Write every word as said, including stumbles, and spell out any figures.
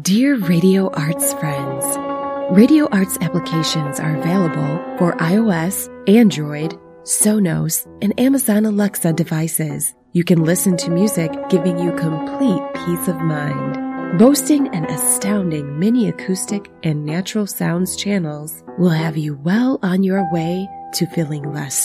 Dear Radio Arts friends, Radio Arts applications are available for iOS, Android, Sonos, and Amazon Alexa devices. You can listen to music giving you complete peace of mind. Boasting an astounding mini acoustic and natural sounds channels will have you well on your way to feeling less